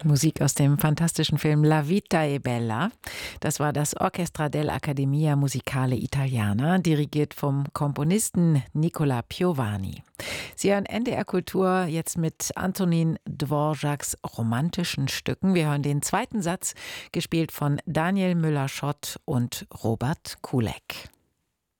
Musik aus dem fantastischen Film La vita è bella. Das war das Orchestra dell'Accademia Musicale Italiana, dirigiert vom Komponisten Nicola Piovani. Sie hören NDR Kultur jetzt mit Antonin Dvořáks romantischen Stücken. Wir hören den zweiten Satz, gespielt von Daniel Müller-Schott und Robert Kulek.